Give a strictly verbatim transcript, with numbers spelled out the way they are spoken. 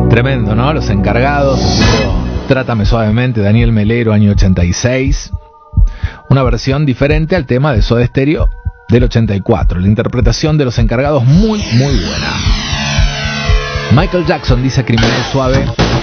Tremendo, ¿no? Los Encargados, haciendo Trátame Suavemente, Daniel Melero, año ochenta y seis. Una versión diferente al tema de Soda Stereo del ochenta y cuatro. La interpretación de Los Encargados muy, muy buena. Michael Jackson dice Criminal Suave.